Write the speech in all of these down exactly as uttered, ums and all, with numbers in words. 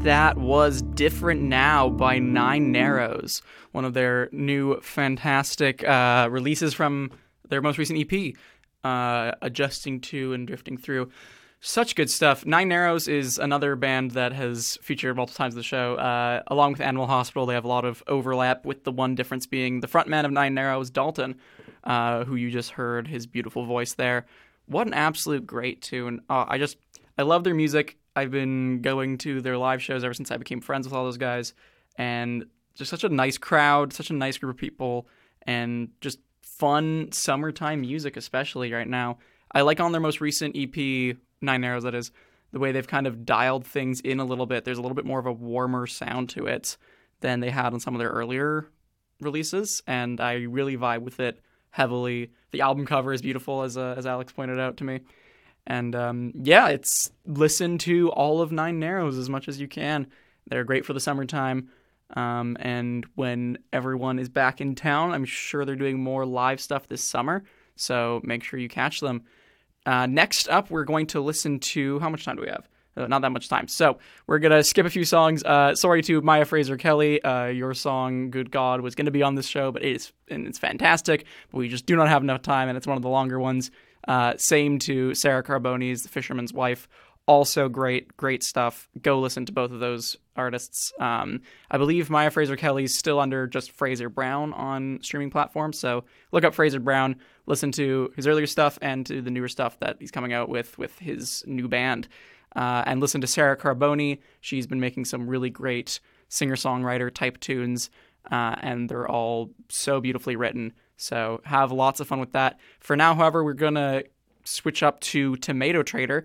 that was Different Now by Nine Narrows, one of their new fantastic uh, releases from their most recent E P, uh, Adjusting to and Drifting Through. Such good stuff. Nine Narrows is another band that has featured multiple times in the show. Uh, along with Animal Hospital, they have a lot of overlap, with the one difference being the frontman of Nine Narrows, Dalton, uh, who you just heard his beautiful voice there. What an absolute great tune. Uh, I just, I love their music. I've been going to their live shows ever since I became friends with all those guys. And just such a nice crowd, such a nice group of people, and just fun summertime music, especially right now. I like on their most recent E P, Nine Narrows, that is, the way they've kind of dialed things in a little bit. There's a little bit more of a warmer sound to it than they had on some of their earlier releases, and I really vibe with it heavily. The album cover is beautiful, as uh, as Alex pointed out to me. And um, yeah, it's listen to all of Nine Narrows as much as you can. They're great for the summertime. Um, and when everyone is back in town, I'm sure they're doing more live stuff this summer. So make sure you catch them. Uh, next up, we're going to listen to... How much time do we have? Uh, not that much time. So we're going to skip a few songs. Uh, sorry to Maya Fraser Kelly. Uh, your song, Good God, was going to be on this show, but it is, and it's fantastic. But we just do not have enough time, and it's one of the longer ones. Uh, same to Sarah Carboni's The Fisherman's Wife. Also great, great stuff. Go listen to both of those artists. Um, I believe Maya Fraser Kelly's still under just Fraser Brown on streaming platforms. So look up Fraser Brown, listen to his earlier stuff and to the newer stuff that he's coming out with with his new band. Uh, and listen to Sarah Carboni. She's been making some really great singer-songwriter type tunes, uh, and they're all so beautifully written. So have lots of fun with that. For now, however, we're going to switch up to Tomato Trader.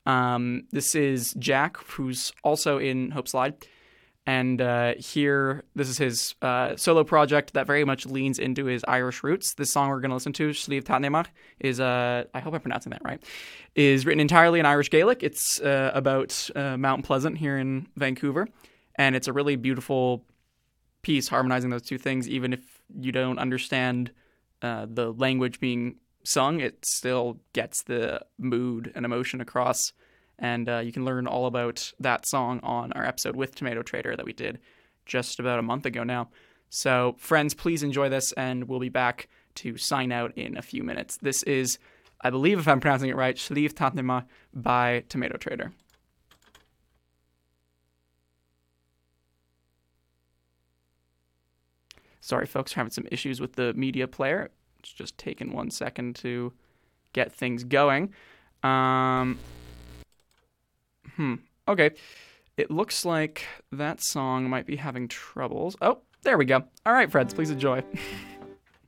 Um, this is Jack, who's also in Hope Slide. And uh, here, this is his uh, solo project that very much leans into his Irish roots. This song we're going to listen to, Sliabh Taitneamh, is, uh, I hope I'm pronouncing that right, is written entirely in Irish Gaelic. It's uh, about uh, Mount Pleasant here in Vancouver. And it's a really beautiful piece harmonizing those two things. Even if you don't understand uh, the language being sung, it still gets the mood and emotion across. And uh, you can learn all about that song on our episode with Tomato Trader that we did just about a month ago now. So, friends, please enjoy this, and we'll be back to sign out in a few minutes. This is, I believe if I'm pronouncing it right, Sliabh Taitneamh by Tomato Trader. Sorry, folks, we're having some issues with the media player. It's just taken one second to get things going. Um... Hmm. Okay. It looks like that song might be having troubles. Oh, there we go. All right, friends, please enjoy.